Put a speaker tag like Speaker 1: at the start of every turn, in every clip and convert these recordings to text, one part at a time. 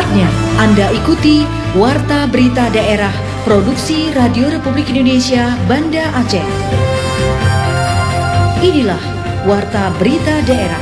Speaker 1: Saatnya Anda ikuti Warta Berita Daerah Produksi Radio Republik Indonesia Banda Aceh. Inilah Warta Berita Daerah.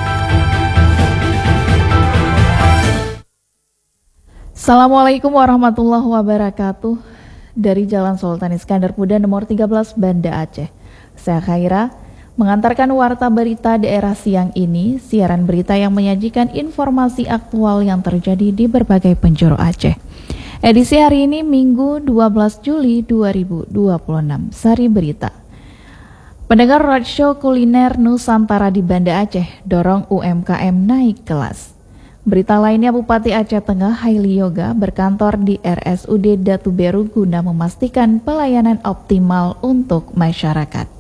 Speaker 2: Assalamualaikum warahmatullahi wabarakatuh. Dari Jalan Sultan Iskandar Muda nomor 13 Banda Aceh. Saya Khaira mengantarkan Warta Berita Daerah siang ini, siaran berita yang menyajikan informasi aktual yang terjadi di berbagai penjuru Aceh. Edisi hari ini Minggu 12 Juli 2026. Sari Berita. Pendengar Roadshow Kuliner Nusantara di Banda Aceh, dorong UMKM naik kelas. Berita lainnya, Bupati Aceh Tengah Haili Yoga berkantor di RSUD Datu Beru guna memastikan pelayanan optimal untuk masyarakat.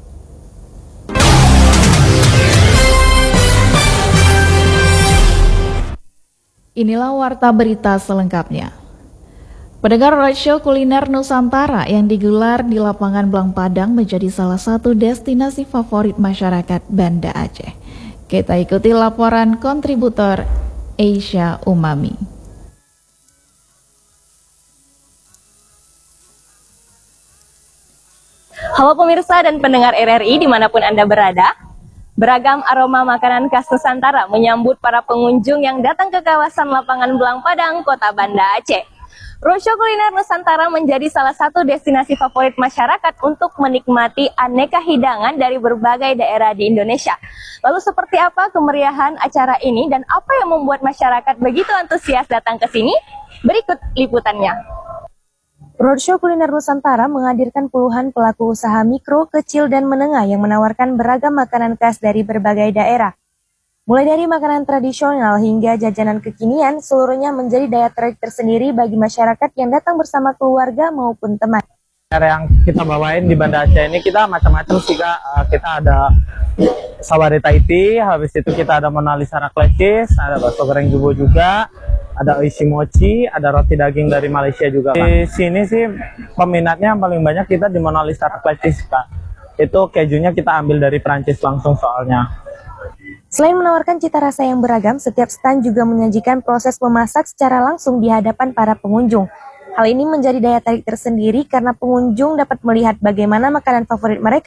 Speaker 2: Inilah Warta Berita selengkapnya. Pendengar Roadshow Kuliner Nusantara yang digelar di lapangan Blang Padang menjadi salah satu destinasi favorit masyarakat Banda Aceh. Kita ikuti laporan kontributor Asia Umami.
Speaker 3: Halo pemirsa dan pendengar RRI dimanapun Anda berada. Beragam aroma makanan khas Nusantara menyambut para pengunjung yang datang ke kawasan lapangan Blang Padang, Kota Banda Aceh. Roadshow Kuliner Nusantara menjadi salah satu destinasi favorit masyarakat untuk menikmati aneka hidangan dari berbagai daerah di Indonesia. Lalu seperti apa kemeriahan acara ini dan apa yang membuat masyarakat begitu antusias datang ke sini? Berikut liputannya. Roadshow Kuliner Nusantara menghadirkan puluhan pelaku usaha mikro, kecil, dan menengah yang menawarkan beragam makanan khas dari berbagai daerah. Mulai dari makanan tradisional hingga jajanan kekinian, seluruhnya menjadi daya tarik tersendiri bagi masyarakat yang datang bersama keluarga maupun teman.
Speaker 4: Yang kita bawain di Banda Aceh ini kita macam-macam sih Kak. Kita ada sawari Tahiti, habis itu kita ada Mona Lisa raclette, ada bakso goreng jubo juga, ada oishi mochi, ada roti daging dari Malaysia juga Kak. Di sini sih peminatnya paling banyak kita di Mona Lisa raclette Kak. Itu kejunya kita ambil dari Prancis langsung soalnya.
Speaker 3: Selain menawarkan cita rasa yang beragam, setiap stand juga menyajikan proses memasak secara langsung di hadapan para pengunjung. Hal ini menjadi daya tarik tersendiri karena pengunjung dapat melihat bagaimana makanan favorit mereka